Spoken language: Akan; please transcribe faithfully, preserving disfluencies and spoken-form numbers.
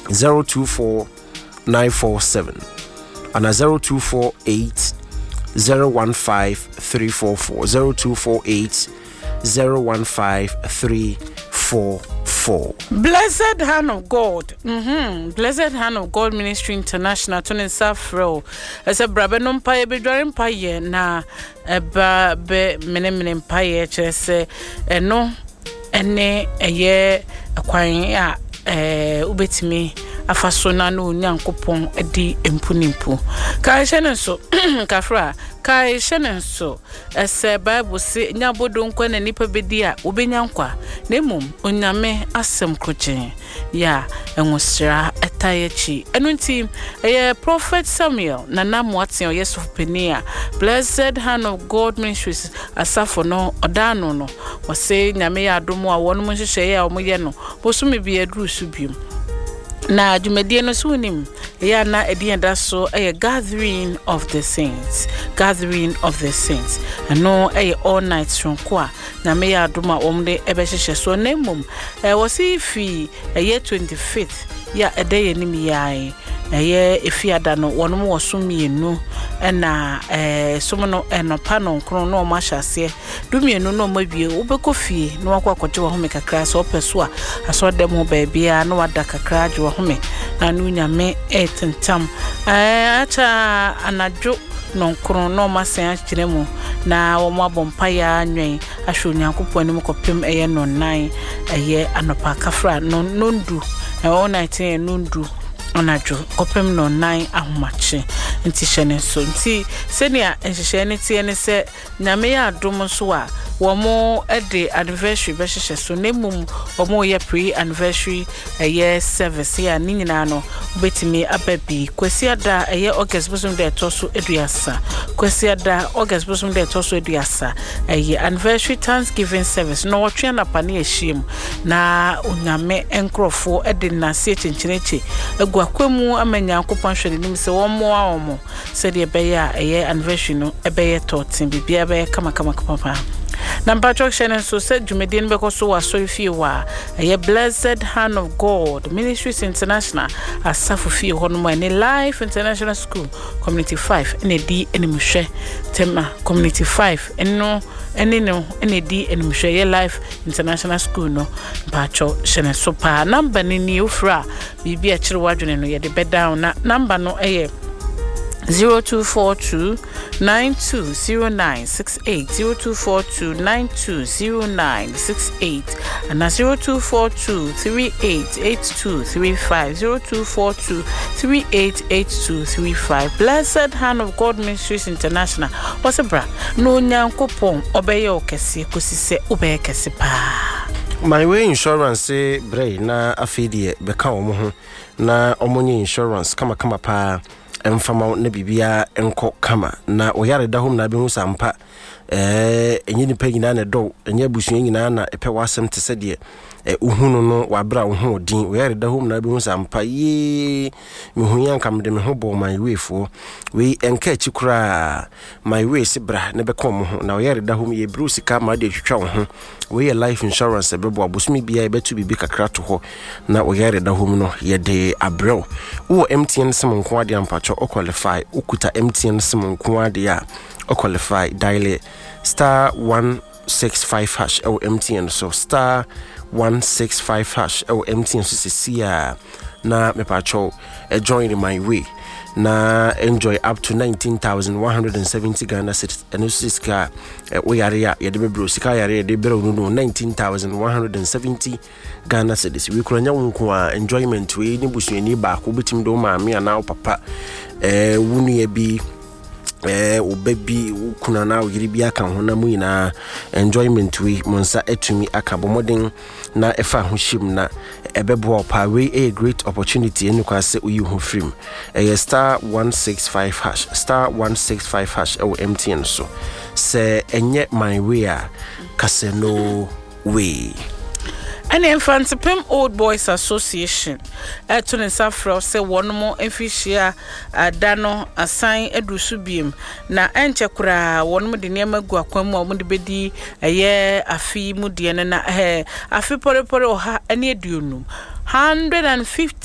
zero two four nine four seven and a zero two four eight zero one five three four four zero two four eight zero one five three four four. Blessed Hand of God. Mhm. Blessed Hand of God Ministry International to Safro. As a brabenum pie be drawing pie na eba be mene mene pie chese eno ene eye akwan a eh ubetimi afasona no nyankopon edi empunimpu kai hye so kafra kai hye so ese bible se nyabodo nkwa na nipa bedi a obenyankwa na mum onyame asem krochen ya enwosra etayechi enunti eh prophet Samuel na namwatien Yesu penia Blessed Hand of God Ministries asafo no odano no wose nyame ya adomo a wonu mo hyehyɛ ya omoye no bosumi bi aduru subium na jumedie no sunim ya na edienda so a gathering of the saints gathering of the saints no a all night sonko a na me ya adoma omde ebe hyehyɛ so na mum e wasi fi e twenty-fifth ya ede yenim yae eye efiada no wonom wosumienu na eh somo no enopa no nkro no ma hyase dumienu no mawie ubekofie no akwa kwaje wo home kakra so opeso a aso dem ho ba bia no wada kakra je wo home na no nyame etentam eh acha anajo no nkro no ma sen akire mu na wo ma bompa ya anwen ahwe nyankopon ni mkopem eye no nan eye anopa kafra no nondu e all nineteen nondu onajo kopem no nine ahomache nti hyene so nti senia enhyehye ne tie ne se nyame ya adom so a wo mo ede anniversary be hyehye so nemum wo mo ye pre anniversary eye service ya ni nyina no betimi ababi kwasiada eye August bosum de toso eduasa kwasiada August bosum de toso eduasa eye anniversary Thanksgiving service no wotwe na pane ehiem na onyame enkrofo ede na se chenchereche agwakwemu amanya kopon hwede nim se wo mo a wo mo se de be ya eye anniversary no ebe ye thirteen bibia be kama kama papa Number Junction so said Jumedin Bekoso was so few a Blessed Hand of God Ministries International as Safufi Honoma in a Life International School Community five in a D in Mushe Tema Community five and no any no any D in Mushe Life International School no Pacho Shene Sopa number ni new fra Bibi a chilwadron no ye the bed down number no a zero two four two nine two zero nine six eight zero two four two nine two zero nine six eight and zero two four two three eight eight two three five zero two four two three eight eight two three five. Blessed Hand of God Ministries International was a bra no nyankopon obeye okese kosise obeye kese pa. My way insurance say bray na afidie beka omo ho na omonye insurance kama kama pa emfama na bibia enko kama na oyare da hom na be hu sampa eh enye ni pagina na do enye busuan nyina na epe wasem te se de eh uhunu no wabra wo ho odin oyare da hom na be hu sampa ye me hu yan kam de me ho bo my way fo we enka chikura my way se bra na be kom ho na oyare da hom ye bruce ka ma de twitwa wo ho we life insurance be bo abosumi bia e betu bibi kakra to ho na oyare da hom no ye de abrel wo M T N sim nko ade ampacho o qualify ukuta M T N sim nko ade a o qualify dial star one six five hash o M T N so star one six five hash o M T N so see na me pacho e join my way na enjoy up to nineteen thousand one hundred seventy Ghana cedis and this is ka we area ye de bro sika area de bro no nineteen thousand one hundred seventy Ghana cedis we kuranya wonko a enjoyment we ni busuani ba ko bitim do ma me na papa eh wunu ye bi eh obabi kuna na oyiri bi aka ho na mu nyina enjoyment we monsa etumi aka bomodin na efa ho shim na ebebo pa we a great opportunity enu kwa se uyi ho film eh star one six five hash star one six five hash o M T N so se enye my way a kase no way. And Infantipim Old Boys Association at Tunisa Fro say one more efficient dano assign edusubium na enchekura one more the name guaquemo mudibedi a year a fee mudiana na he a fee pore pore or ha any dunum hundred and fifty.